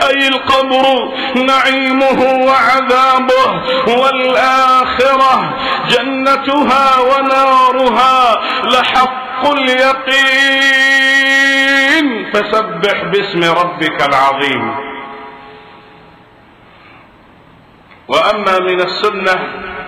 أي القبر نعيمه وعذابه، والآخرة جنتها ونارها لحق اليقين. فسبح باسم ربك العظيم. وأما من السنة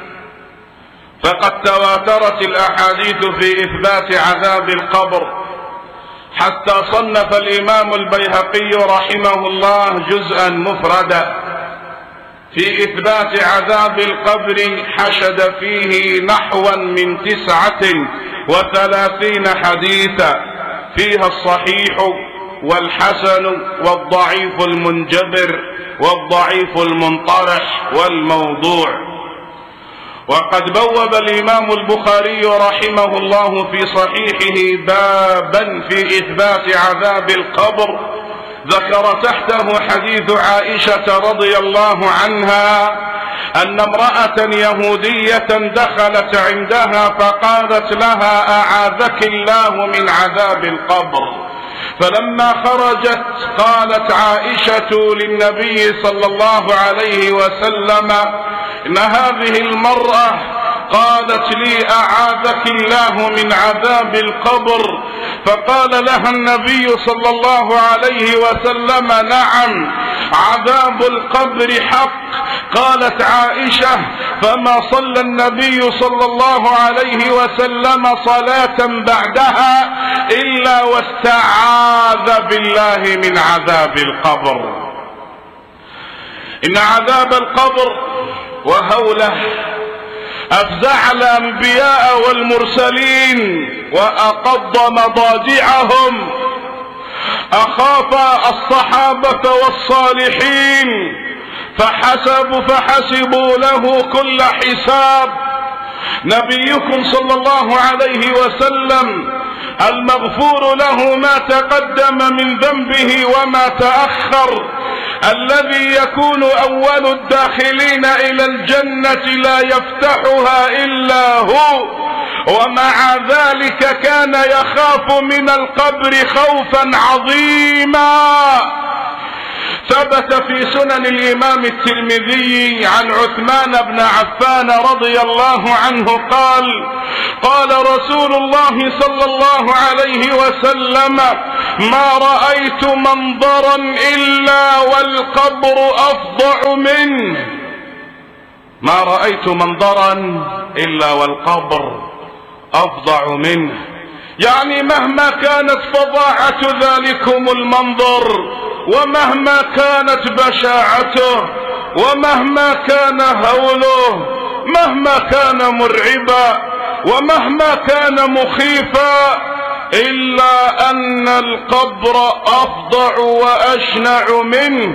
فقد تواترت الأحاديث في إثبات عذاب القبر، حتى صنف الإمام البيهقي رحمه الله جزءا مفردا في إثبات عذاب القبر، حشد فيه نحوا من 39 حديثا، فيها الصحيح والحسن والضعيف المنجبر والضعيف المنطرح والموضوع. وقد بوب الإمام البخاري رحمه الله في صحيحه بابا في إثبات عذاب القبر، ذكر تحته حديث عائشة رضي الله عنها أن امرأة يهودية دخلت عندها فقالت لها أعاذك الله من عذاب القبر. فلما خرجت قالت عائشة للنبي صلى الله عليه وسلم إن هذه المرأة قالت لي أعاذك الله من عذاب القبر. فقال لها النبي صلى الله عليه وسلم نعم عذاب القبر حق. قالت عائشة فما صلى النبي صلى الله عليه وسلم صلاة بعدها إلا واستعاذ بالله من عذاب القبر. إن عذاب القبر وهوله أفزع الأنبياء والمرسلين وأقض مضاجعهم، أخاف الصحابة والصالحين فحسبوا له كل حساب. نبيكم صلى الله عليه وسلم المغفور له ما تقدم من ذنبه وما تأخر، الذي يكون أول الداخلين إلى الجنة لا يفتحها إلا هو، ومع ذلك كان يخاف من القبر خوفا عظيما. ثبت في سنن الإمام الترمذي عن عثمان بن عفان رضي الله عنه قال قال رسول الله صلى الله عليه وسلم ما رأيت منظرا إلا والقبر أفظع منه. ما رأيت منظرا إلا والقبر أفظع منه، يعني مهما كانت فظاعة ذلكم المنظر، ومهما كانت بشاعته، ومهما كان هوله، مهما كان مرعبا، ومهما كان مخيفا، إلا أن القبر أفظع وأشنع منه.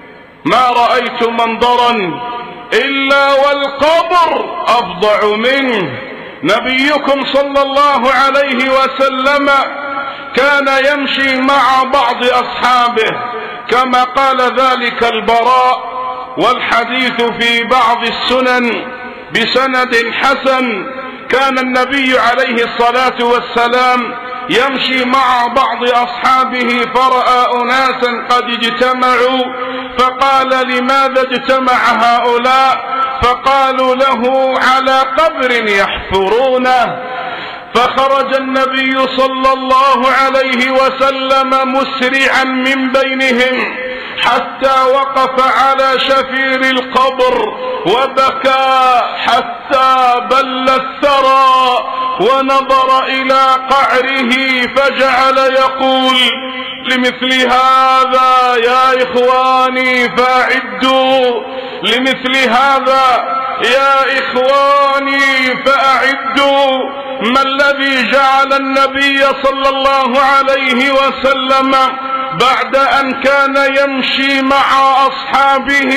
ما رأيت منظرا إلا والقبر أفظع منه. نبيكم صلى الله عليه وسلم كان يمشي مع بعض أصحابه كما قال ذلك البراء، والحديث في بعض السنن بسند حسن. كان النبي عليه الصلاة والسلام يمشي مع بعض أصحابه فرأى أناسا قد اجتمعوا، فقال لماذا اجتمع هؤلاء؟ فقالوا له على قبر يحفرونه. فخرج النبي صلى الله عليه وسلم مسرعا من بينهم حتى وقف على شفير القبر وبكى حتى بل الثرى، ونظر إلى قعره فجعل يقول لمثل هذا يا إخواني فأعدوا، لمثل هذا يا إخواني فأعدوا. ما الذي جعل النبي صلى الله عليه وسلم بعد أن كان يمشي مع أصحابه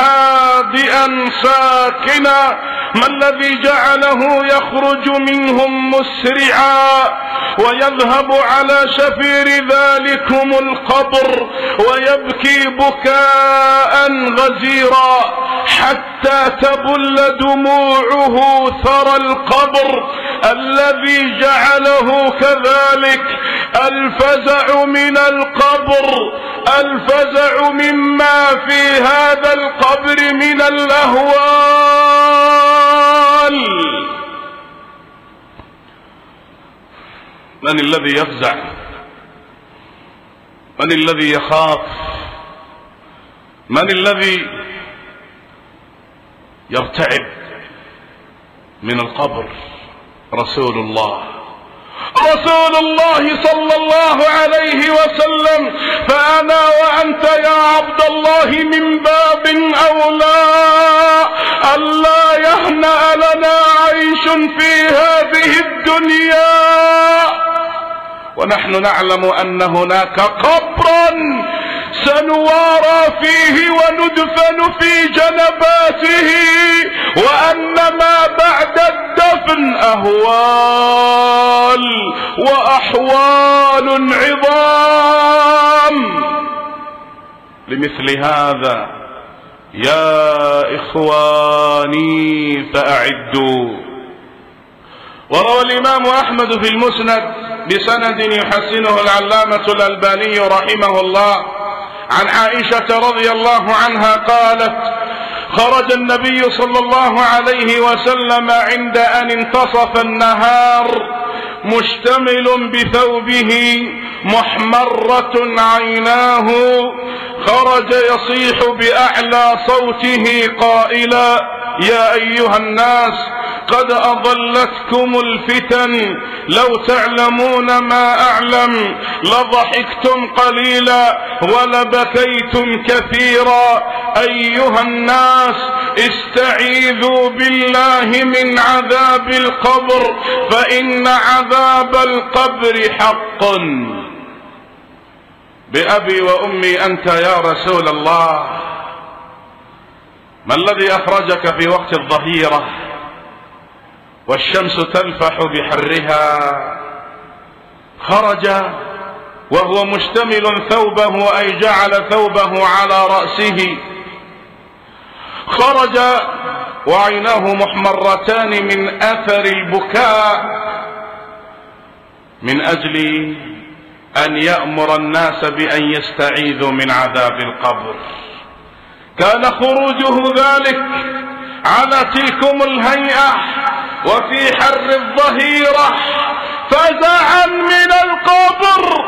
هادئا ساكنا، ما الذي جعله يخرج منهم مسرعا ويذهب على شفير ذلكم القبر ويبكي بكاء غزيرا حتى تبل دموعه ثرى القبر؟ الذي جعله كذلك الفزع من القبر، الفزع مما في هذا القبر من الأهوال. من الذي يفزع؟ من الذي يخاف؟ من الذي يرتعب من القبر؟ رسول الله، رسول الله صلى الله عليه وسلم. فأنا وأنت يا عبد الله من باب أولى ألا يهنأ لنا عيش في هذه الدنيا ونحن نعلم أن هناك قبرا سنوارى فيه وندفن في جنباته، وأن ما بعد الدفن أهوال وأحوال عظام. لمثل هذا يا إخواني فأعدوا. وروى الإمام أحمد في المسند بسند يحسنه العلامة الألباني رحمه الله عن عائشة رضي الله عنها قالت: خرج النبي صلى الله عليه وسلم عند أن انتصف النهار مشتمل بثوبه محمرة عيناه، خرج يصيح بأعلى صوته قائلا: يا أيها الناس قد أضلتكم الفتن، لو تعلمون ما أعلم لضحكتم قليلا ولبكيتم كثيرا. أيها الناس استعيذوا بالله من عذاب القبر، فإن عذاب القبر حق. بأبي وأمي أنت يا رسول الله، ما الذي أخرجك في وقت الظهيرة والشمس تلفح بحرها؟ خرج وهو مشتمل ثوبه، أي جعل ثوبه على رأسه. خرج وعيناه محمرتان من أثر البكاء من أجل أن يأمر الناس بأن يستعيذوا من عذاب القبر. كان خروجه ذلك على تلكم الهيئة وفي حر الظهيرة فزعا من القبر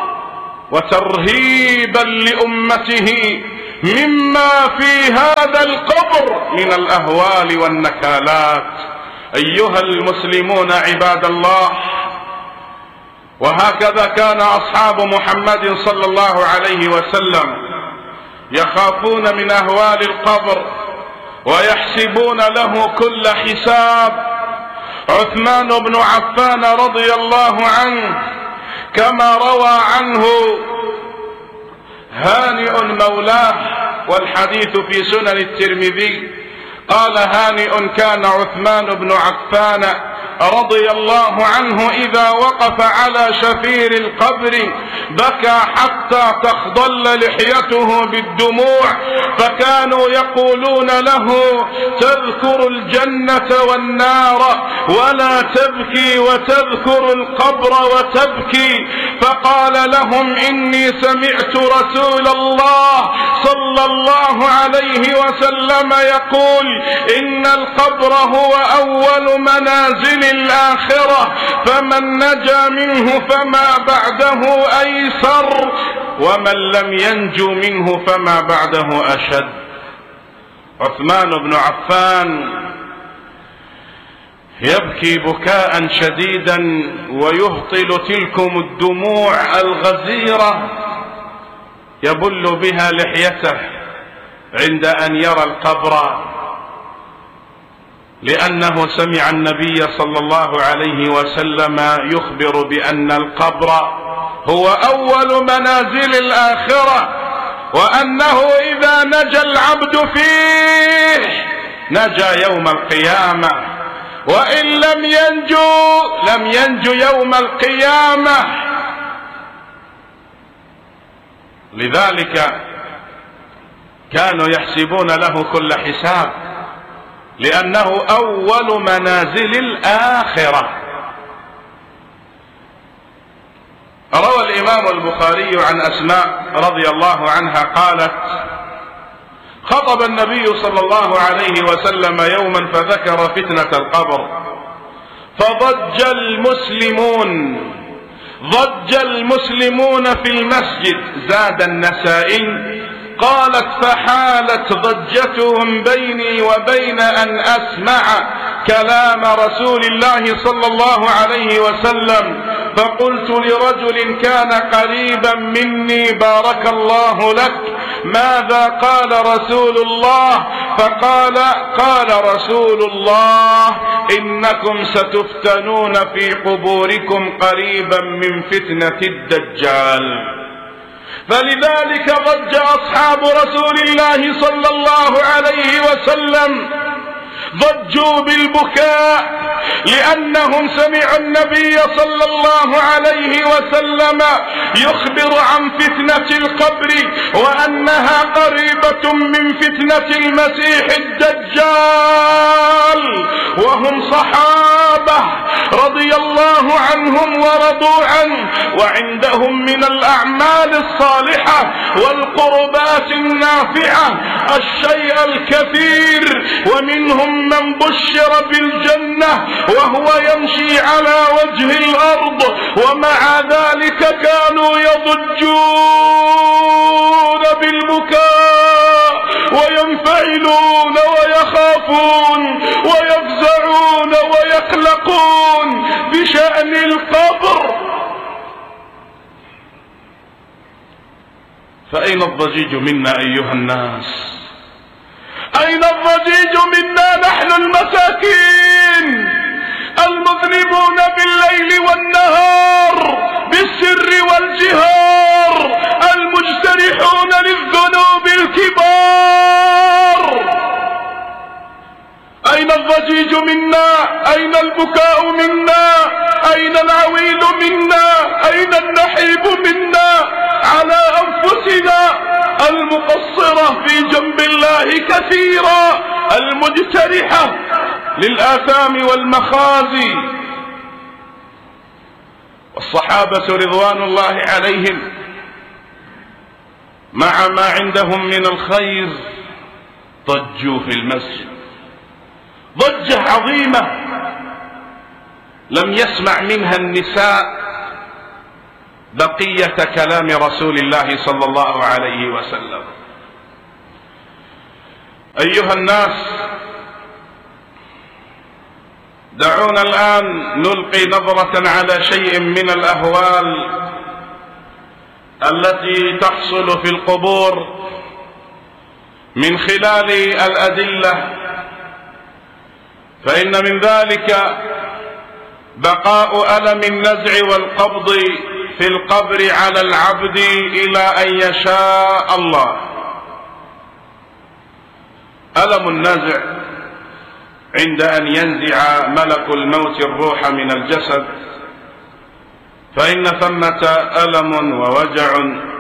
وترهيبا لأمته مما في هذا القبر من الأهوال والنكالات. أيها المسلمون عباد الله، وهكذا كان أصحاب محمد صلى الله عليه وسلم يخافون من أهوال القبر ويحسبون له كل حساب. عثمان بن عفان رضي الله عنه كما روى عنه هانئ مولاه، والحديث في سنن الترمذي، قال هانئ: كان عثمان بن عفان رضي الله عنه إذا وقف على شفير القبر بكى حتى تخضل لحيته بالدموع، فكانوا يقولون له: تذكر الجنة والنار ولا تبكي، وتذكر القبر وتبكي. فقال لهم: إني سمعت رسول الله صلى الله عليه وسلم يقول: إن القبر هو أول منازل الآخرة، فمن نجا منه فما بعده أيسر، ومن لم ينجو منه فما بعده أشد. عثمان بن عفان يبكي بكاء شديدا ويهطل تلكم الدموع الغزيرة يبل بها لحيته عند أن يرى القبر، لأنه سمع النبي صلى الله عليه وسلم يخبر بأن القبر هو أول منازل الآخرة، وأنه إذا نجا العبد فيه نجا يوم القيامة، وإن لم ينجو يوم القيامة. لذلك كانوا يحسبون له كل حساب، لأنه أول منازل الآخرة. روى الإمام البخاري عن أسماء رضي الله عنها قالت: خطب النبي صلى الله عليه وسلم يوما فذكر فتنة القبر، فضج المسلمون في المسجد. زاد النسائي: قالت: فحالت ضجتهم بيني وبين أن أسمع كلام رسول الله صلى الله عليه وسلم، فقلت لرجل كان قريبا مني: بارك الله لك، ماذا قال رسول الله؟ فقال: قال رسول الله: إنكم ستفتنون في قبوركم قريبا من فتنة الدجال. فلذلك ضج أصحاب رسول الله صلى الله عليه وسلم، ضجوا بالبكاء، لأنهم سمعوا النبي صلى الله عليه وسلم يخبر عن فتنة القبر وأنها قريبة من فتنة المسيح الدجال، وهم صحابة رضي الله عنهم ورضوا عنه، وعندهم من الأعمال الصالحة والقربات النافعة الشيء الكثير، ومنهم من بشر بالجنة وهو يمشي على وجه الأرض، ومع ذلك كانوا يضجون بالبكاء وينفعلون ويخافون ويفزعون ويقلقون بشأن القبر. فأين الضجيج منا أيها الناس؟ أين الضجيج منا نحن المساكين المذنبون بالليل والنهار بالسر والجهار، المجترحون للذنوب الكبار؟ أين الضجيج منا؟ أين البكاء منا؟ أين العويل منا؟ أين النحيب منا على أنفسنا المقصرة في جنب الله كثيرا، المجترحة للآثام والمخازي؟ والصحابة رضوان الله عليهم مع ما عندهم من الخير ضجوا في المسجد ضجة عظيمة لم يسمع منها النساء بقية كلام رسول الله صلى الله عليه وسلم. أيها الناس، دعونا الآن نلقي نظرة على شيء من الأهوال التي تحصل في القبور من خلال الأدلة، فإن من ذلك بقاء ألم النزع والقبض في القبر على العبد إلى أن يشاء الله. ألم النزع عند أن ينزع ملك الموت الروح من الجسد، فإن ثمة ألم ووجع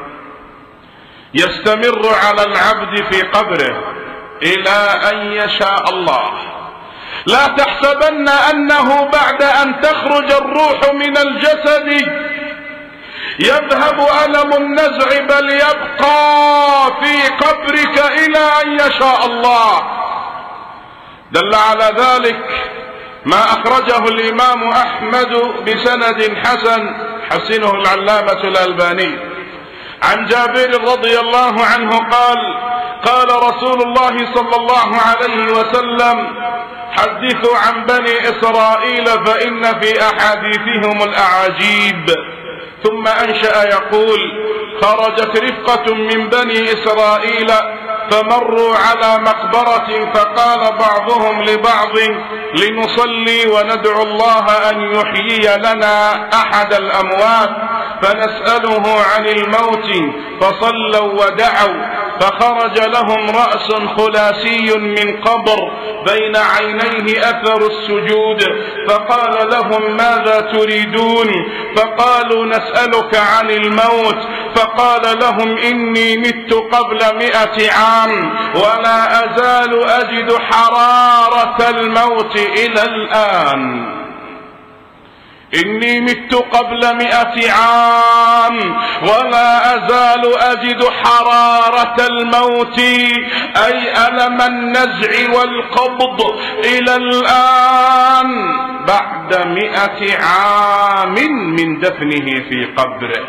يستمر على العبد في قبره إلى أن يشاء الله. لا تحسبن أنه بعد أن تخرج الروح من الجسد يذهب ألم النزع، بل يبقى في قبرك إلى أن يشاء الله. دل على ذلك ما أخرجه الإمام أحمد بسند حسنه العلامة الألباني عن جابر رضي الله عنه قال: قال رسول الله صلى الله عليه وسلم: حدثوا عن بني إسرائيل فإن في أحاديثهم الأعاجيب. ثم أنشأ يقول: خرجت رفقة من بني إسرائيل فمروا على مقبرة، فقال بعضهم لبعض: لنصلي وندعو الله أن يحيي لنا أحد الأموات فنسأله عن الموت، فصلوا ودعوا، فخرج لهم رأس خلاسي من قبر بين عينيه أثر السجود، فقال لهم: ماذا تريدون؟ فقالوا: نسألك عن الموت. فقال لهم: إني مت قبل 100 عام ولا أزال أجد حرارة الموت إلى الآن. إني مت قبل 100 عام ولا أزال أجد حرارة الموت، أي ألم النزع والقبض إلى الآن بعد 100 عام من دفنه في قبره.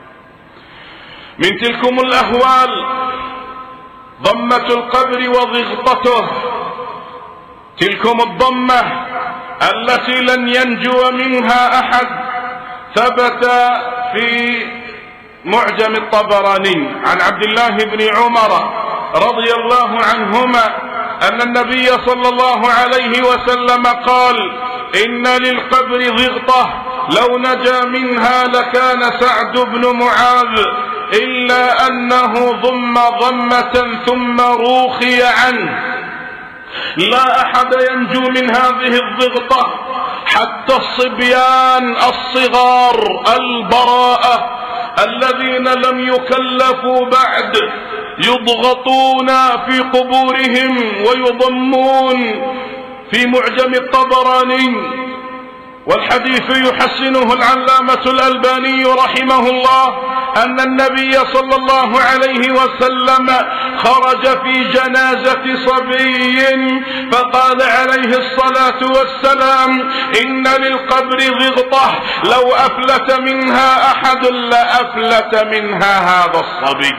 من تلكم الأهوال ضمة القبر وضغطته، تلكم الضمة التي لن ينجو منها أحد. ثبت في معجم الطبراني عن عبد الله بن عمر رضي الله عنهما أن النبي صلى الله عليه وسلم قال: إن للقبر ضغطة لو نجا منها لكان سعد بن معاذ، إلا أنه ضم ضمة ثم روخي عنه. لا أحد ينجو من هذه الضغطة حتى الصبيان الصغار البراءة الذين لم يكلفوا بعد، يضغطون في قبورهم ويضمون. في معجم الطبراني، والحديث يحسنه العلامة الألباني رحمه الله، أن النبي صلى الله عليه وسلم خرج في جنازة صبي فقال عليه الصلاة والسلام: إن للقبر ضغطة لو أفلت منها أحد لأفلت منها هذا الصبي،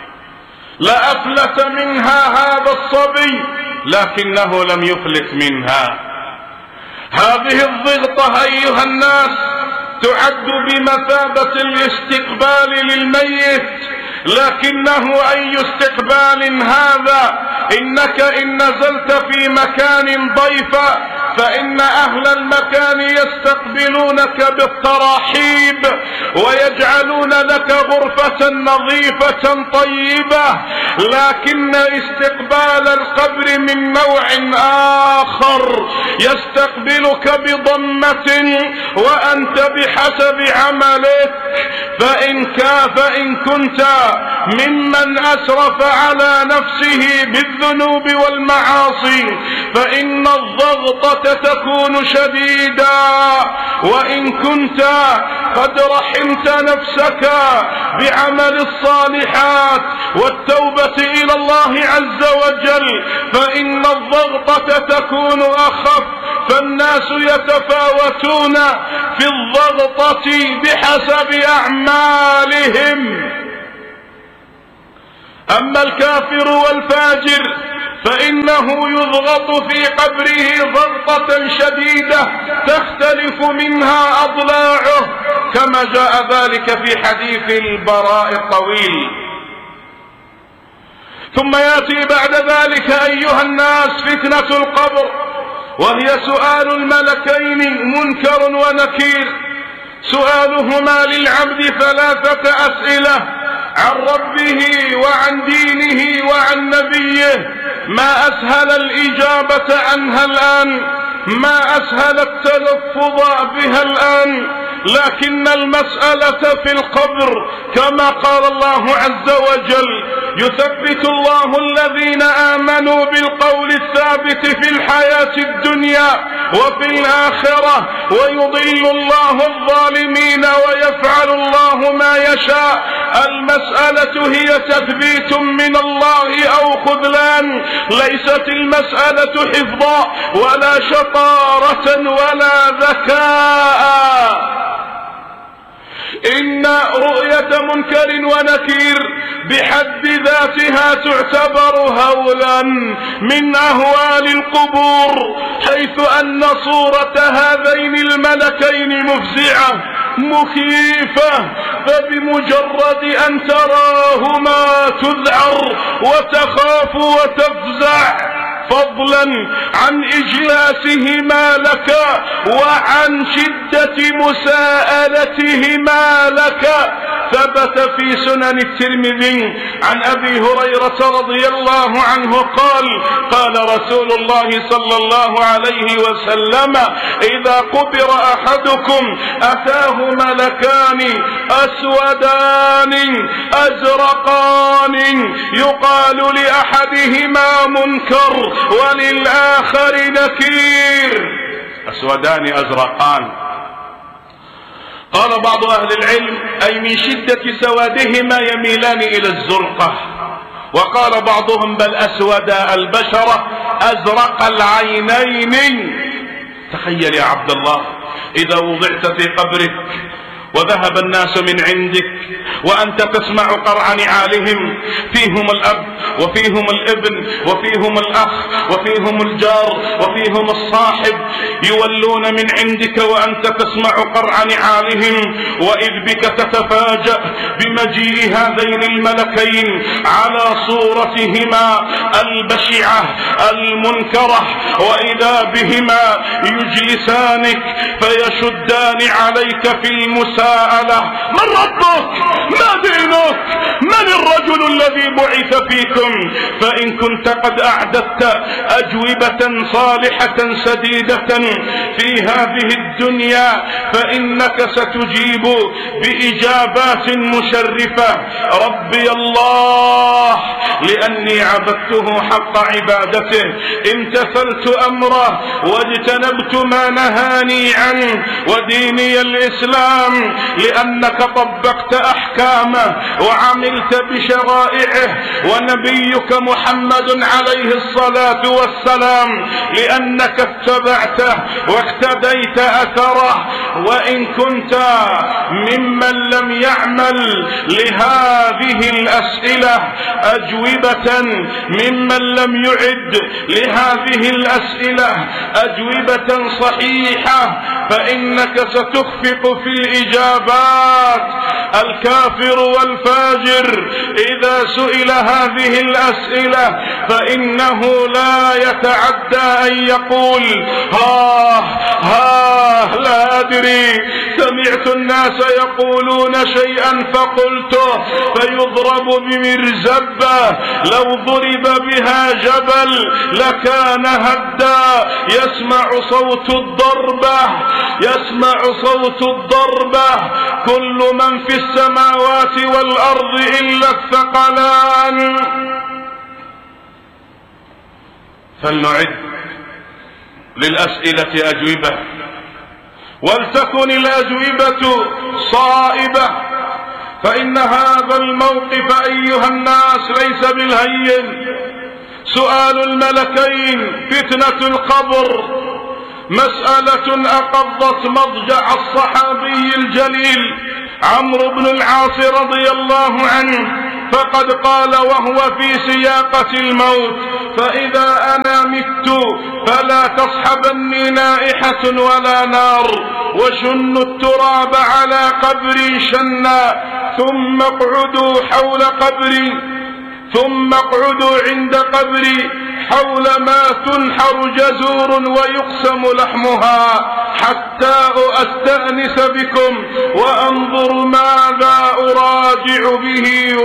لأفلت منها هذا الصبي، لكنه لم يفلت منها. هذه الضغطة أيها الناس تعد بمثابة الاستقبال للميت، لكنه أي استقبال هذا؟ إنك إن نزلت في مكان ضيفا فإن أهل المكان يستقبلونك بالتراحيب ويجعلون لك غرفة نظيفة طيبة، لكن استقبال القبر من نوع آخر، يستقبلك بضمة وأنت بحسب عملك. فإن كنت ممن أسرف على نفسه بالذنوب والمعاصي فإن الضغطة تكون شديدة، وإن كنت قد رحمت نفسك بعمل الصالحات والتوبة إلى الله عز وجل فإن الضغطة تكون أخف. فالناس يتفاوتون في الضغطة بحسب أعمالهم. أما الكافر والفاجر فإنه يضغط في قبره ضغطة شديدة تختلف منها أضلاعه، كما جاء ذلك في حديث البراء الطويل. ثم يأتي بعد ذلك أيها الناس فتنة القبر، وهي سؤال الملكين منكر ونكير. سؤالهما للعبد 3 أسئلة: عن ربه وعن دينه وعن نبيه. ما أسهل الإجابة عنها الآن، ما أسهل التلفظ بها الآن، لكن المسألة في القبر كما قال الله عز وجل: يثبت الله الذين آمنوا بالقول الثابت في الحياة الدنيا وفي الآخرة ويضل الله الظالمين ويفعل الله ما يشاء. المسألة هي تثبيت من الله أو خذلان، ليست المسألة حفظا ولا شطارة ولا ذكاء. إن رؤية منكر ونكير بحد ذاتها تعتبر هولا من أهوال القبور، حيث أن صورة هذين الملكين مفزعة مخيفة، فبمجرد أن تراهما تذعر وتخاف وتفزع، فضلا عن إجلاسهما لك وعن شدة مساءلتهما لك. ثبت في سنن الترمذي عن أبي هريرة رضي الله عنه قال: قال رسول الله صلى الله عليه وسلم: إذا قبر أحدكم أتاه ملكان أسودان أزرقان يقال لأحدهما منكر وللآخر نكير. أسودان أزرقان، قال بعض أهل العلم أي من شدة سوادهما يميلان إلى الزرقة، وقال بعضهم بل أسود البشرة أزرق العينين. تخيل يا عبد الله إذا وضعت في قبرك وذهب الناس من عندك وأنت تسمع قرع نعالهم، فيهم الأب وفيهم الابن وفيهم الأخ وفيهم الجار وفيهم الصاحب، يولون من عندك وأنت تسمع قرع نعالهم، وإذ بك تتفاجأ بمجيء هذين الملكين على صورتهما البشعة المنكرة، وإذا بهما يجلسانك فيشدان عليك في المساءلة: من ربك؟ ما دينك؟ من الرجل الذي بعث فيكم؟ فإن كنت قد أعددت أجوبة صالحة سديدة في هذه الدنيا فإنك ستجيب بإجابات مشرفة: ربي الله لأني عبدته حق عبادته، امتثلت أمره واجتنبت ما نهاني عنه، وديني الإسلام لأنك طبقت أحكامه وعملت بشرائعه، ونبيك محمد عليه الصلاة والسلام لأنك اتبعته واقتديت أثره. وإن كنت ممن لم يعمل لهذه الأسئلة أجوبة، ممن لم يعد لهذه الأسئلة أجوبة صحيحة، فإنك ستخفق في الإجابات. الكافر والفاجر إذا سئل هذه الأسئلة فإنه لا يتعدى أن يقول: لا أدري، سمعت الناس يقولون شيئا فقلته، فيضرب بمرزبة لو ضرب بها جبل لكان هدا، يسمع صوت الضربة كل من في السماوات والأرض إلا الثقلان. فلنعد للأسئلة أجوبة، ولتكن الأجوبة صائبة، فإن هذا الموقف أيها الناس ليس بالهين. سؤال الملكين، فتنة القبر، مسألة أقضت مضجع الصحابي الجليل عمرو بن العاص رضي الله عنه، فقد قال وهو في سياقة الموت: فإذا أنا مت فلا تصحبني نائحة ولا نار، وشنوا التراب على قبري شنا، ثم اقعدوا عند قبري حول ما تنحر جزور ويقسم لحمها، حتى أستأنس بكم وأنظر ماذا أراجع به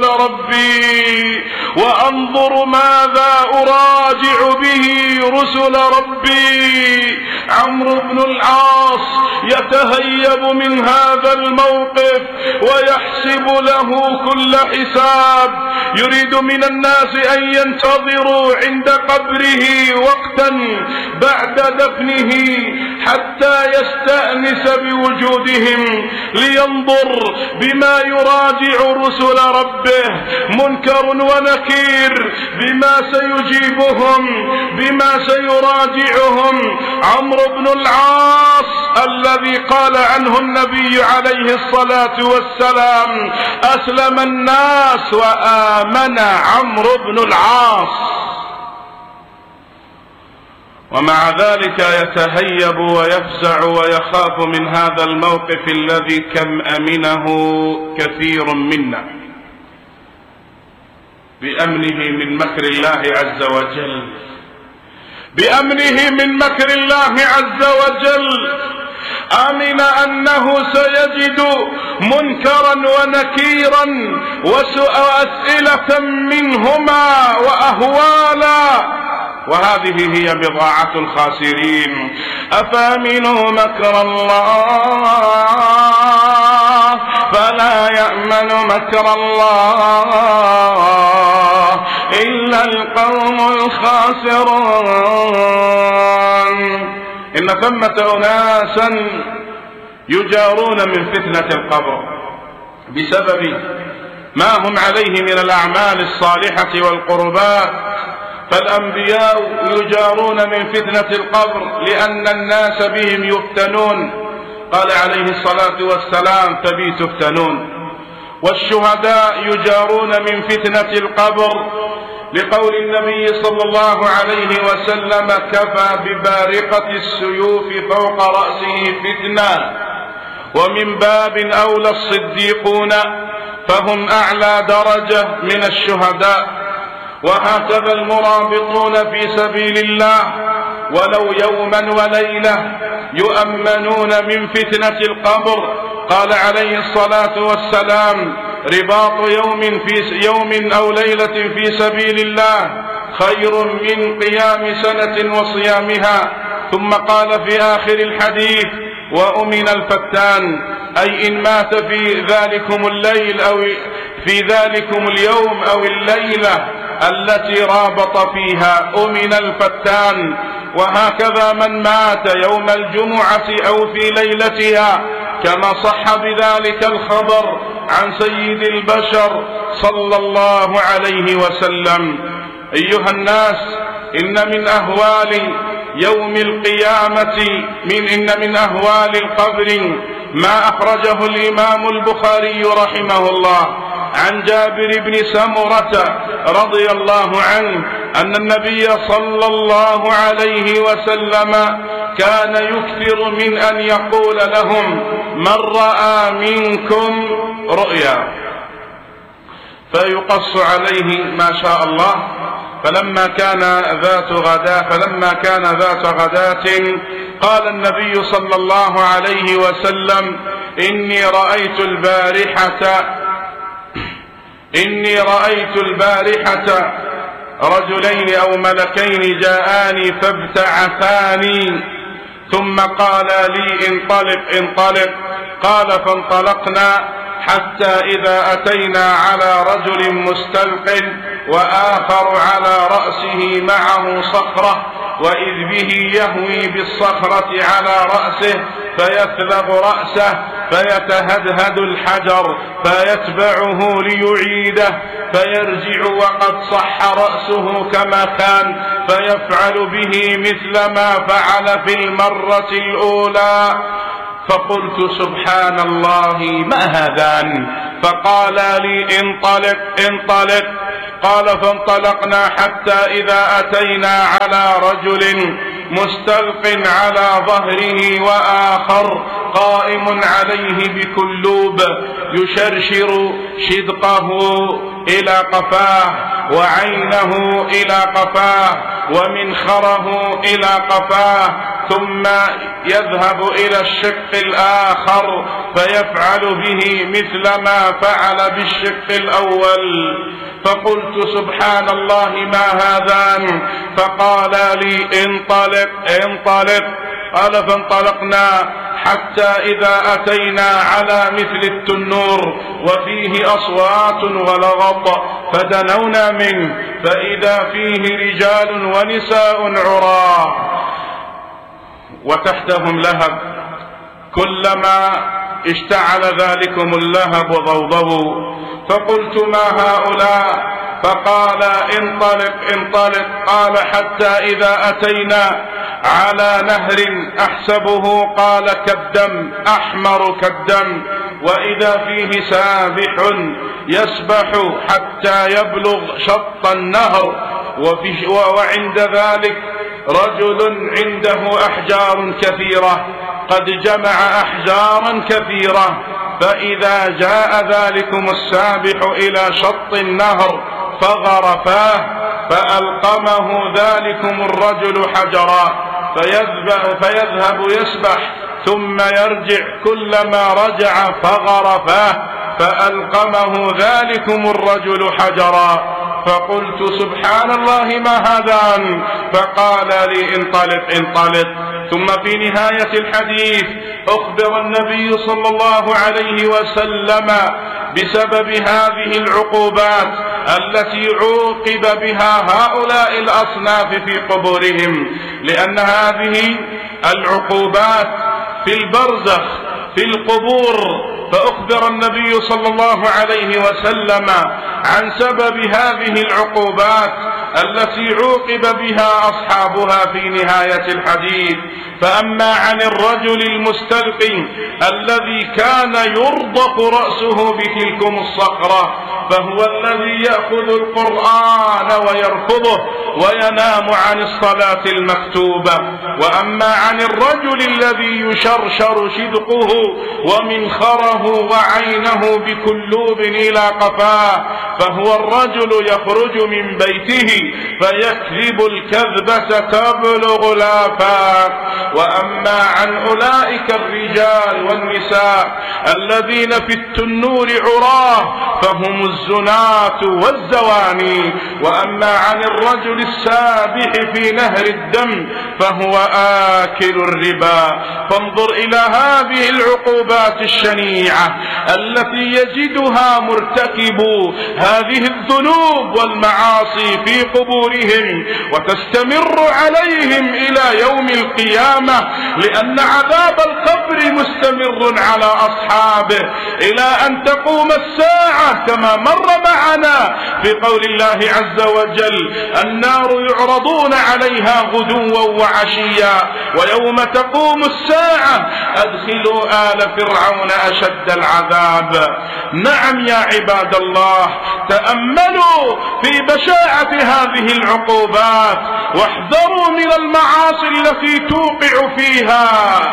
رسل ربي. عمرو بن العاص يتهيب من هذا الموقف ويحسب له كل حساب، يريد من الناس أن ينتظروا عند قبره وقتا بعد دفنه حتى يستأنس بوجودهم، لينظر بما يراجع رسل ربه، منكر ونكير، بما سيجيبهم، بما سيراجعهم. عمرو بن العاص الذي قال عنه النبي عليه الصلاة والسلام: أسلم الناس وآمن عمرو بن العاص، ومع ذلك يتهيب ويفزع ويخاف من هذا الموقف الذي كم أمنه كثير منا بأمنه من مكر الله عز وجل، أمن أنه سيجد منكرا ونكيرا وأسئلة منهما وأهوالا، وهذه هي بضاعة الخاسرين. أفأمنوا مكر الله فلا يأمن مكر الله إلا القوم الخاسرون. إن ثمة أناسا يجارون من فتنة القبر بسبب ما هم عليه من الأعمال الصالحة والقربات. فالأنبياء يجارون من فتنة القبر لأن الناس بهم يفتنون، قال عليه الصلاة والسلام: فبي تفتنون. والشهداء يجارون من فتنة القبر لقول النبي صلى الله عليه وسلم: كفى ببارقة السيوف فوق رأسه فتنة. ومن باب أولى الصديقون، فهم أعلى درجة من الشهداء. وهكذا المرابطون في سبيل الله ولو يوما وليلة يؤمنون من فتنة القبر. قال عليه الصلاة والسلام: رباط يوم أو ليلة في سبيل الله خير من قيام سنة وصيامها. ثم قال في آخر الحديث: وأمن الفتان، أي إن مات في ذلكم الليل أو في ذلكم اليوم أو الليلة التي رابط فيها أمن الفتان. وهكذا من مات يوم الجمعة أو في ليلتها، كما صح بذلك الخبر عن سيد البشر صلى الله عليه وسلم. أيها الناس، إن من أهوال يوم القيامة إن من أهوال القبر ما أخرجه الإمام البخاري رحمه الله عن جابر بن سمرة رضي الله عنه أن النبي صلى الله عليه وسلم كان يكثر من أن يقول لهم: من رأى منكم رؤيا، فيقص عليه ما شاء الله. فلما كان ذات غداة قال النبي صلى الله عليه وسلم: إني رأيت البارحة رجلين أو ملكين جاءاني فابتعثاني، ثم قال لي: انطلق. قال: فانطلقنا حتى إذا أتينا على رجل مستلق وآخر على رأسه معه صخرة، وإذ به يهوي بالصخرة على رأسه فيثلغ رأسه فيتهدهد الحجر فيتبعه ليعيده، فيرجع وقد صح رأسه كما كان، فيفعل به مثل ما فعل في المرة الأولى. فقلت: سبحان الله، ما هذان؟ فقال لي: انطلق. قال: فانطلقنا حتى إذا أتينا على رجل مستلق على ظهره وآخر قائم عليه بكلوب يشرشر شدقه إلى قفاه وعينه إلى قفاه ومنخره إلى قفاه، ثم يذهب إلى الشق الآخر فيفعل به مثل ما فعل بالشق الأول. فقلت: سبحان الله، ما هذان؟ فقال لي: انطلق. قال: فانطلقنا حتى إذا أتينا على مثل التنور وفيه أصوات ولغط، فدنونا منه فإذا فيه رجال ونساء عراة وتحتهم لهب، كلما اشتعل ذلكم اللهب ضوضوا. فقلت: ما هؤلاء؟ فقال: انطلق. قال: حتى إذا أتينا على نهر أحسبه قال كالدم، أحمر كالدم، وإذا فيه سابح يسبح حتى يبلغ شط النهر، وعند ذلك رجل عنده أحجار كثيرة، قد جمع أحجارا كثيرة، فإذا جاء ذلكم السابح إلى شط النهر فغرفاه، فألقمه ذلكم الرجل حجرا، فيذهب يسبح ثم يرجع، كلما رجع فغرفاه، فألقمه ذلكم الرجل حجرا. فقلت: سبحان الله، ما هذان؟ فقال لي: انطلق. ثم في نهاية الحديث أخبر النبي صلى الله عليه وسلم بسبب هذه العقوبات التي عوقب بها هؤلاء الأصناف في قبورهم، لأن هذه العقوبات في البرزخ في القبور. فأخبر النبي صلى الله عليه وسلم عن سبب هذه العقوبات التي عوقب بها أصحابها في نهاية الحديث. فأما عن الرجل المستلقي الذي كان يرضق رأسه بتلكم الصخرة فهو الذي يأخذ القرآن ويرفضه وينام عن الصلاة المكتوبة. وأما عن الرجل الذي يشرشر شدقه ومنخره وعينه بكلوب إلى قفاه فهو الرجل يخرج من بيته فيكذب الكذبة تبلغ الآفاق. وأما عن أولئك الرجال والنساء الذين في التنور عراه فهم الزناة والزواني. وأما عن الرجل السابح في نهر الدم فهو آكل الربا. فانظر إلى هذه العقوبات الشنيعة التي يجدها مرتكبو هذه الذنوب والمعاصي في قبورهم وتستمر عليهم إلى يوم القيامة، لأن عذاب القبر مستمر على أصحابه إلى أن تقوم الساعة، كما مر معنا في قول الله عز وجل: النار يعرضون عليها غدوا وعشيا ويوم تقوم الساعة أدخلوا آل فرعون أشد العذاب. نعم يا عباد الله، تأملوا في بشاعة هذه العقوبات واحذروا من المعاصي التي توقع فيها.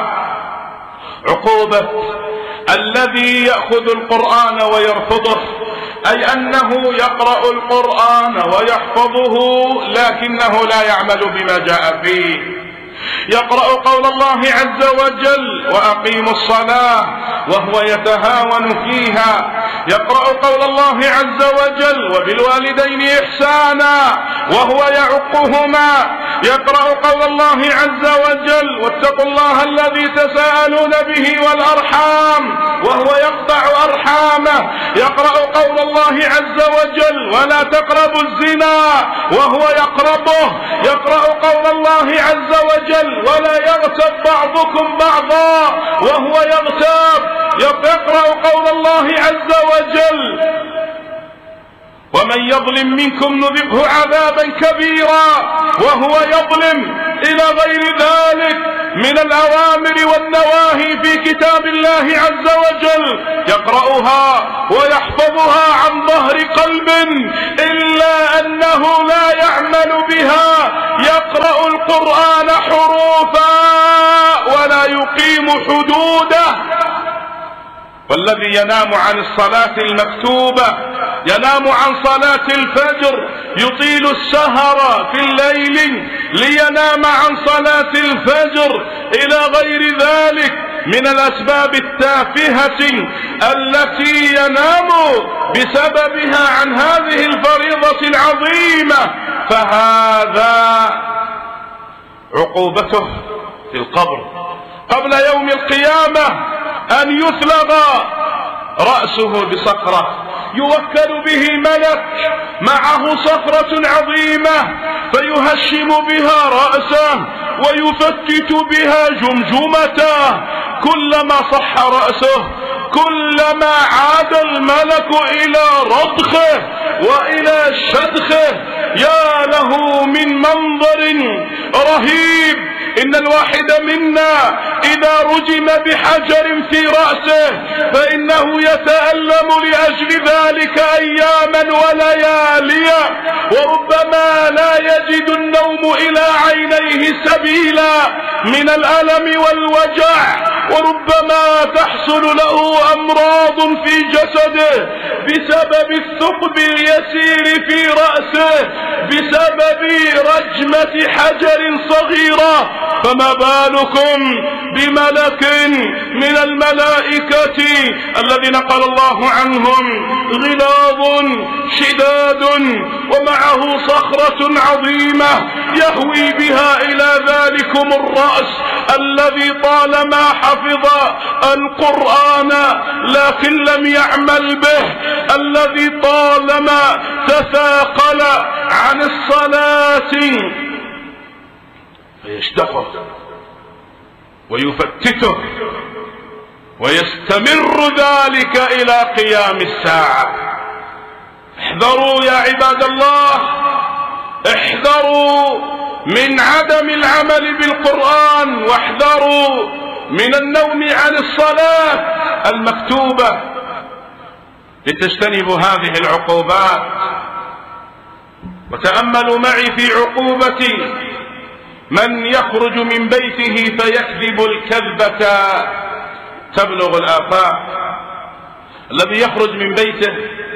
عقوبة الذي يأخذ القرآن ويرفضه، أي أنه يقرأ القرآن ويحفظه لكنه لا يعمل بما جاء فيه. يقرأ قول الله عز وجل: وأقيموا الصلاة، وهو يتهاون فيها. يقرأ قول الله عز وجل: وبالوالدين إحسانا، وهو يعقهما. يقرأ قول الله عز وجل: واتقوا الله الذي تساءلون به والأرحام، وهو يقطع أرحامه. يقرأ قول الله عز وجل: ولا تقربوا الزنا، وهو يقربه. يقرأ قول الله عز وجل: ولا يغتب بعضكم بعضا، وهو يغتاب. يقرأ قول الله عز وجل: ومن يظلم منكم نذقه عذابا كبيرا، وهو يظلم، إلى غير ذلك من الأوامر والنواهي في كتاب الله عز وجل. يقرأها ويحفظها عن ظهر قلب، إلا أنه لا يعمل بها. يقرأ القرآن حروفا ولا يقيم حدوده. والذي ينام عن الصلاة المكتوبة، ينام عن صلاة الفجر، يطيل السهر في الليل لينام عن صلاة الفجر، إلى غير ذلك من الأسباب التافهة التي ينام بسببها عن هذه الفريضة العظيمة، فهذا عقوبته في القبر قبل يوم القيامة أن يثلغ رأسه بصخرة، يوكل به ملك معه صخرة عظيمة فيهشم بها رأسه ويفتت بها جمجمته. كلما صح رأسه كلما عاد الملك إلى رضخه وإلى شدخه. يا له من منظر رهيب. إن الواحد منا إذا رجم بحجر في رأسه فإنه يتألم لأجل ذلك أياما ولياليا، وربما لا يجد النوم إلى عينيه سبيلا من الألم والوجع، وربما تحصل له أمراض في جسده بسبب الثقب اليسير في رأسه، بسبب رجمة حجر صغيرة. فما بالكم بملك من الملائكة الذين قال الله عنهم: غلاظ شداد ومعه صخرة عظيمة يهوي بها إلى ذلكم الرأس الذي طالما حفظ القرآن لكن لم يعمل به، الذي طالما تثاقل عن الصلاة فيشتخه ويفتته ويستمر ذلك إلى قيام الساعة. احذروا يا عباد الله، احذروا من عدم العمل بالقرآن، واحذروا من النوم عن الصلاة المكتوبة لتجتنبوا هذه العقوبات. وتأملوا معي في عقوبة من يخرج من بيته فيكذب الكذبة تبلغ الآفاق. الذي يخرج من بيته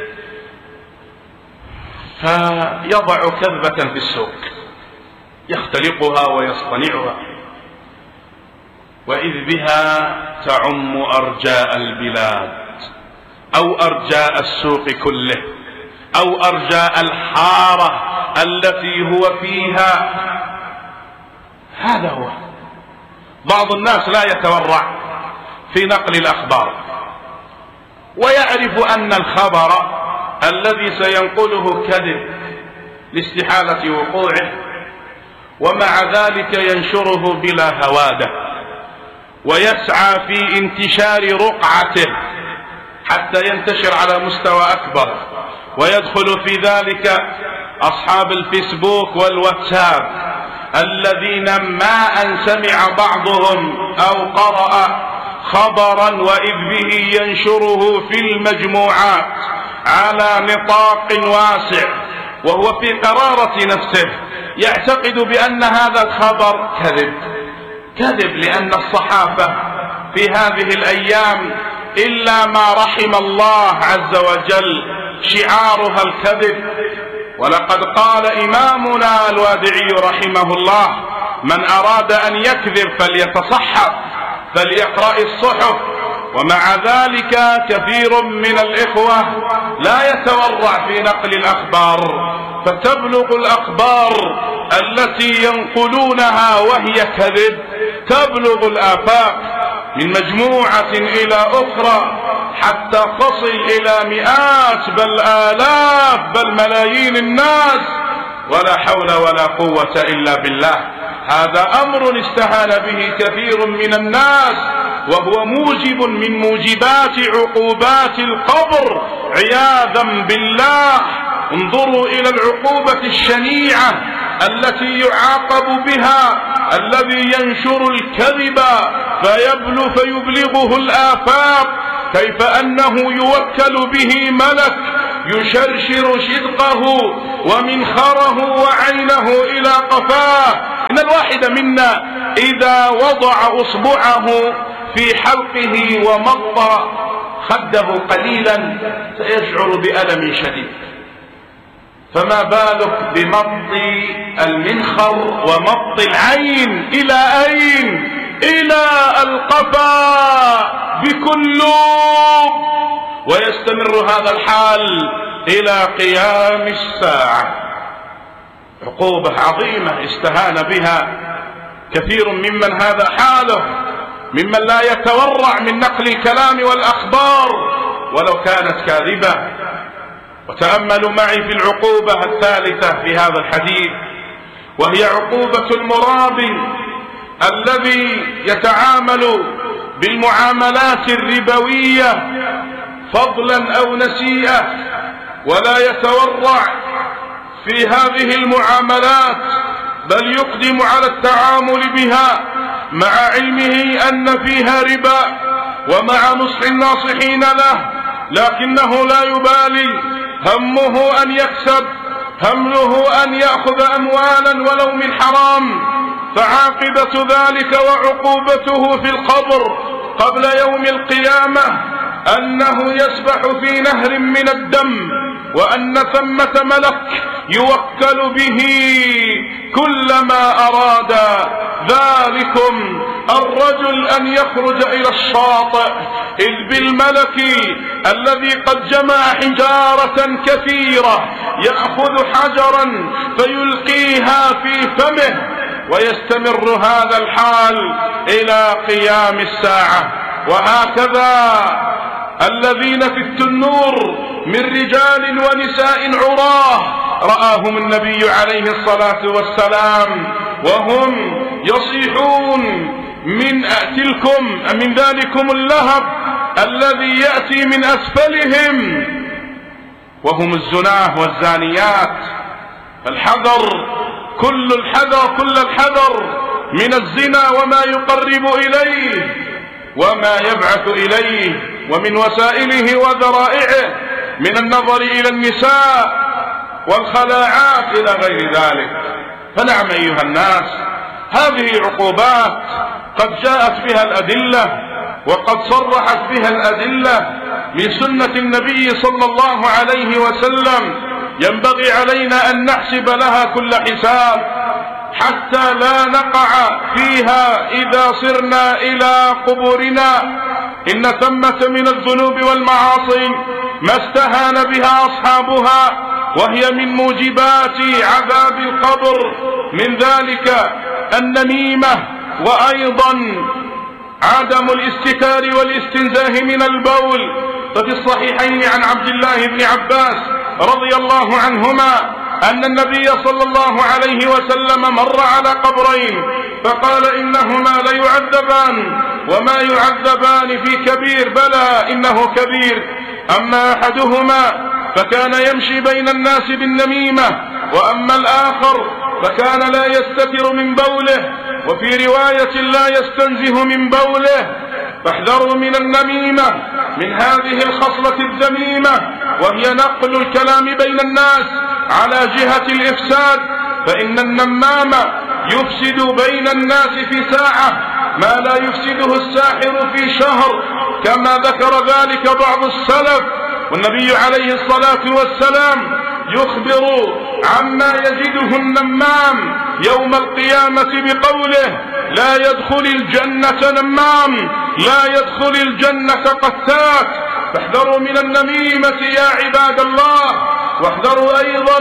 فيضع كذبة في السوق يختلقها ويصطنعها، وإذ بها تعم أرجاء البلاد أو أرجاء السوق كله أو أرجاء الحارة التي هو فيها. هذا هو. بعض الناس لا يتورع في نقل الأخبار، ويعرف أن الخبر الذي سينقله كذب لاستحالة وقوعه، ومع ذلك ينشره بلا هوادة ويسعى في انتشار رقعته حتى ينتشر على مستوى أكبر، ويدخل في ذلك أصحاب الفيسبوك والواتساب الذين ما أن سمع بعضهم أو قرأ خبرا وإذ به ينشره في المجموعات على نطاق واسع، وهو في قرارة نفسه يعتقد بأن هذا الخبر كذب، لأن الصحافة في هذه الأيام إلا ما رحم الله عز وجل شعارها الكذب. ولقد قال إمامنا الوادعي رحمه الله: من أراد أن يكذب فليتصحف، فليقرأ الصحف. ومع ذلك كثير من الإخوة لا يتورع في نقل الأخبار، فتبلغ الأخبار التي ينقلونها وهي كذب تبلغ الآفاق من مجموعة إلى أخرى، حتى تصل إلى مئات بل آلاف بل ملايين الناس، ولا حول ولا قوة إلا بالله. هذا أمر استهان به كثير من الناس، وهو موجب من موجبات عقوبات القبر عياذا بالله. انظروا إلى العقوبة الشنيعة التي يعاقب بها الذي ينشر الكذب فيبلغه الآفاق، كيف أنه يوكل به ملك يشرشر شدقه ومنخره وعينه إلى قفاه. إن الواحد منا إذا وضع أصبعه في حلقه ومض خده قليلا سيشعر بألم شديد، فما بالك بمض المنخر ومض العين إلى أين؟ إلى القفا بكل لوب، ويستمر هذا الحال إلى قيام الساعة. عقوبة عظيمة استهان بها كثير ممن هذا حاله، ممن لا يتورع من نقل الكلام والأخبار ولو كانت كاذبة. وتأملوا معي في العقوبة الثالثة في هذا الحديث، وهي عقوبة المرابي الذي يتعامل بالمعاملات الربوية فضلا أو نسيئة، ولا يتورع في هذه المعاملات بل يقدم على التعامل بها مع علمه أن فيها ربا ومع نصح الناصحين له، لكنه لا يبالي، همه أن يكسب، همه أن يأخذ أموالا ولو من حرام. فعاقبة ذلك وعقوبته في القبر قبل يوم القيامة أنه يسبح في نهر من الدم، وأن ثمة ملك يوكل به كلما أراد ذلكم الرجل أن يخرج إلى الشاطئ، إذ بالملك الذي قد جمع حجارة كثيرة يأخذ حجرا فيلقيها في فمه، ويستمر هذا الحال إلى قيام الساعة. وهكذا الذين في التنور من رجال ونساء عراه رآهم النبي عليه الصلاة والسلام وهم يصيحون من ذلكم اللهب الذي يأتي من أسفلهم، وهم الزناه والزانيات. فالحذر، كل الحذر من الزنا وما يقرب إليه وما يبعث إليه، ومن وسائله وذرائعه من النظر إلى النساء والخلاعات إلى غير ذلك. فنعم أيها الناس، هذه عقوبات قد جاءت بها الأدلة وقد صرحت بها الأدلة من سنة النبي صلى الله عليه وسلم، ينبغي علينا أن نحسب لها كل حساب حتى لا نقع فيها إذا صرنا إلى قبورنا. إن ثمة من الذنوب والمعاصي ما استهان بها أصحابها، وهي من موجبات عذاب القبر، من ذلك النميمة، وأيضا عدم الاستكار والاستنزاه من البول. ففي الصحيحين عن عبد الله بن عباس رضي الله عنهما أن النبي صلى الله عليه وسلم مر على قبرين فقال: إنهما ليعذبان وما يعذبان في كبير، بلى إنه كبير. أما أحدهما فكان يمشي بين الناس بالنميمة، وأما الآخر فكان لا يستتر من بوله، وفي رواية لا يستنزه من بوله. فاحذروا من النميمة، من هذه الخصلة الذميمة، وهي نقل الكلام بين الناس على جهة الإفساد. فإن النمام يفسد بين الناس في ساعة ما لا يفسده الساحر في شهر، كما ذكر ذلك بعض السلف. والنبي عليه الصلاة والسلام يخبر عما يجده النمام يوم القيامة بقوله: لا يدخل الجنة نمام، لا يدخل الجنة قتات. فاحذروا من النميمة يا عباد الله، واحذروا أيضا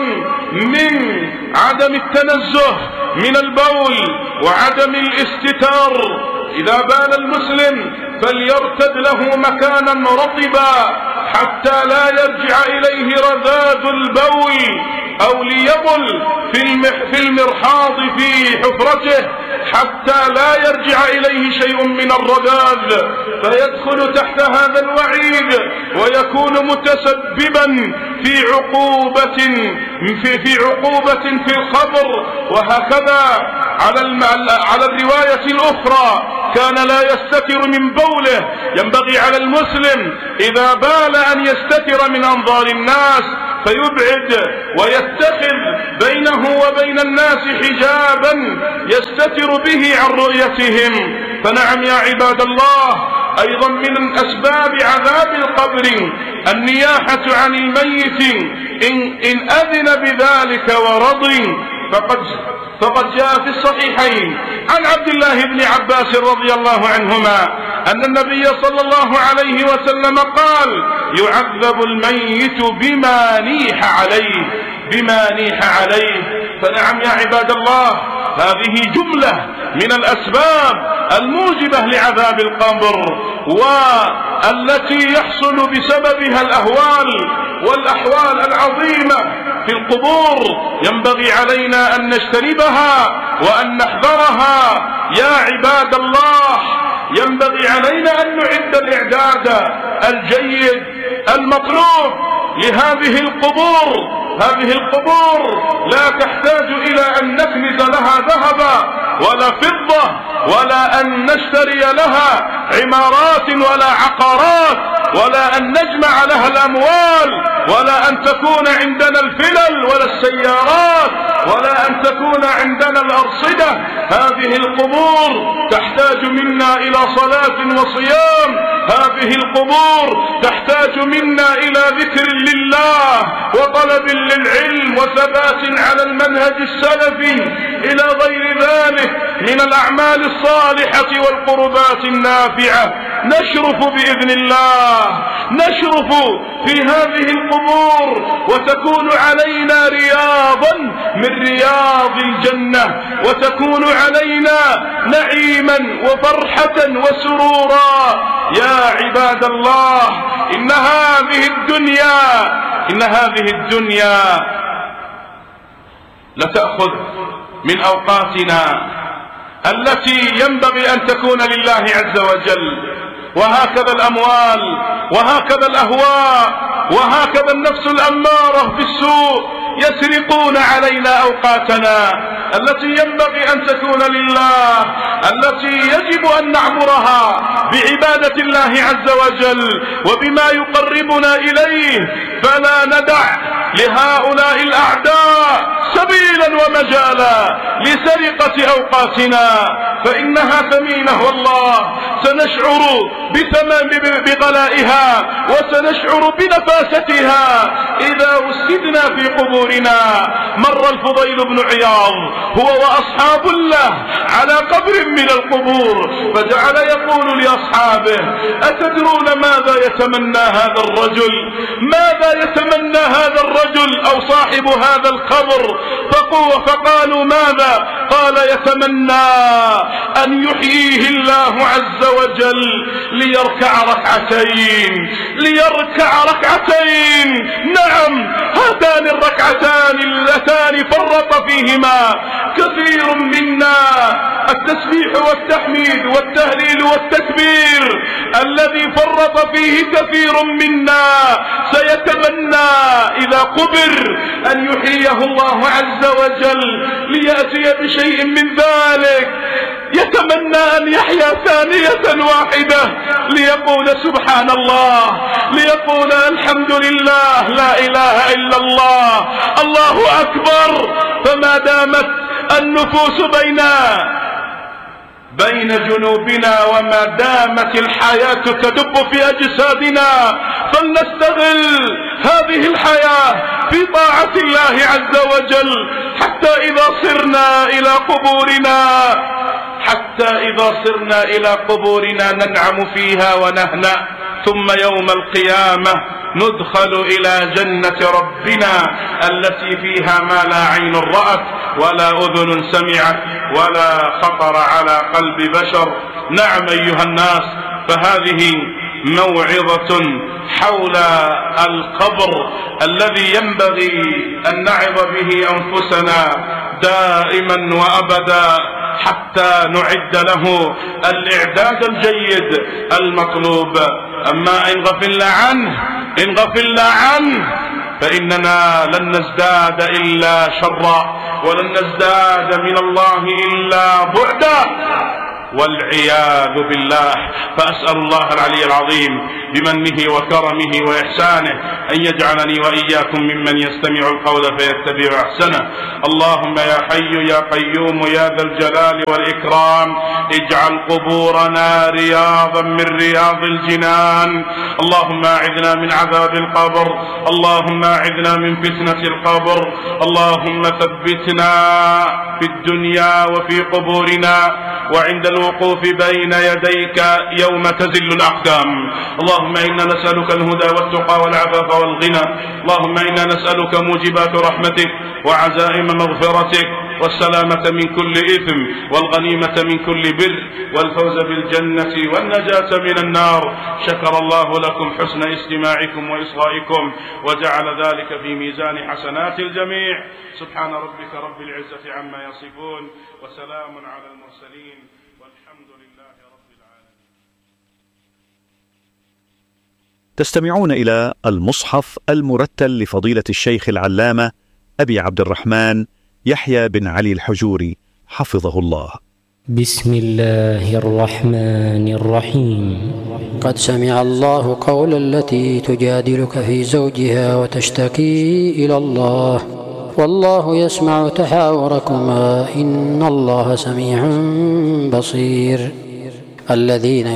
من عدم التنزه من البول وعدم الاستتار. إذا بال المسلم فليرتد له مكانا رطبا حتى لا يرجع إليه رذاذ البول، أو ليبل في المرحاض في حفرته حتى لا يرجع إليه شيء من الرذاذ، فيدخل تحت هذا الوعيد ويكون متسببا في عقوبة في القبر. وهكذا على الرواية الأخرى كان لا يستتر من بوله. ينبغي على المسلم إذا بال أن يستتر من أنظار الناس، فيبعد ويتخذ بينه وبين الناس حجابا يستتر به عن رؤيتهم. فنعم يا عباد الله، أيضا من أسباب عذاب القبر النياحة عن الميت إن أذن بذلك ورضي. فقد جاء في الصحيحين عن عبد الله بن عباس رضي الله عنهما أن النبي صلى الله عليه وسلم قال: يعذب الميت بما نيح عليه. فنعم يا عباد الله، هذه جملة من الأسباب الموجبة لعذاب القبر، والتي يحصل بسببها الأهوال والأحوال العظيمة في القبور. ينبغي علينا أن نجتنبها وأن نحذرها يا عباد الله. ينبغي علينا أن نعد الإعداد الجيد المطلوب لهذه القبور. هذه القبور لا تحتاج إلى أن نكنز لها ذهبا ولا فضة، ولا أن نشتري لها عمارات ولا عقارات، ولا أن نجمع لها الأموال، ولا أن تكون عندنا الفلل ولا السيارات، ولا أن تكون عندنا الأرصدة. هذه القبور تحتاج منا إلى صلاة وصيام. هذه القبور تحتاج منا إلى ذكر لله وطلب للعلم وثبات على المنهج السلفي، إلى غير ذلك من الأعمال الصالحة والقربات النافعة. نشرف بإذن الله، نشرف في هذه القبور، وتكون علينا رياضا من رياض الجنة، وتكون علينا نعيما وفرحة وسرورا. يا عباد الله، إن هذه الدنيا لتأخذ من أوقاتنا التي ينبغي أن تكون لله عز وجل. وهكذا الأموال، وهكذا الأهواء، وهكذا النفس الأمارة بالسوء يسرقون علينا أوقاتنا التي ينبغي أن تكون لله، التي يجب أن نعمرها بعبادة الله عز وجل وبما يقربنا إليه. فلا ندع لهؤلاء الأعداء سبيلا ومجالا لسرقة أوقاتنا، فإنها ثمينة والله. سنشعر بغلائها وسنشعر بنفاستها إذا وسدنا في قبورنا. مر الفضيل بن عياض هو وأصحاب له على قبر من القبور، فجعل يقول لأصحابه: أتدرون ماذا يتمنى هذا الرجل؟ ماذا يتمنى هذا الرجل أو صاحب هذا القبر؟ فقالوا: ماذا؟ قال: يتمنى أن يحييه الله عز وجل ليركع ركعتين. نعم، هاتان الركعتان اللتان فرط فيهما كثير منا. التسبيح والتحميد والتهليل والتكبير الذي فرط فيه كثير منا سيتمنى إذا قبر أن يحييه الله عز وجل ليأتي بشيء من ذلك. يتمنى أن يحيا ثانية واحدة ليقول سبحان الله، ليقول الحمد لله، لا إله إلا الله، الله أكبر. فما دامت النفوس بين جنوبنا وما دامت الحياة تدب في أجسادنا فلنستغل هذه الحياة في طاعة الله عز وجل حتى إذا صرنا إلى قبورنا ننعم فيها ونهنأ، ثم يوم القيامة ندخل إلى جنة ربنا التي فيها ما لا عين رأت ولا أذن سمعت ولا خطر على قلب بشر. نعم أيها الناس، فهذه موعظة حول القبر الذي ينبغي أن نعظ به أنفسنا دائما وأبدا حتى نعد له الإعداد الجيد المطلوب. أما إن غفلنا عنه فإننا لن نزداد إلا شرا، ولن نزداد من الله إلا بعدا والعياذ بالله. فأسأل الله العلي العظيم بمنه وكرمه وإحسانه أن يجعلني وإياكم ممن يستمع القول فيتبع أحسنه. اللهم يا حي يا قيوم يا ذا الجلال والإكرام اجعل قبورنا رياضا من رياض الجنان. اللهم أعذنا من عذاب القبر، اللهم أعذنا من فتنة القبر، اللهم ثبتنا في الدنيا وفي قبورنا وعند الوقوف بين يديك يوم تزل الأقدام. اللهم إنا نسألك الهدى والتقى والعفاف والغنى. اللهم إنا نسألك موجبات رحمتك وعزائم مغفرتك والسلامة من كل إثم والغنيمة من كل بر والفوز بالجنة والنجاة من النار. شكر الله لكم حسن استماعكم وإصغائكم وجعل ذلك في ميزان حسنات الجميع. سبحان ربك رب العزة عما يصفون وسلام على المرسلين والحمد لله رب العالمين. تستمعون إلى المصحف المرتل لفضيلة الشيخ العلامة أبي عبد الرحمن يحيى بن علي الحجوري حفظه الله. بسم الله الرحمن الرحيم. قد سمع الله قول التي تجادلك في زوجها وتشتكي إلى الله والله يسمع تحاوركما إن الله سميع بصير. الذين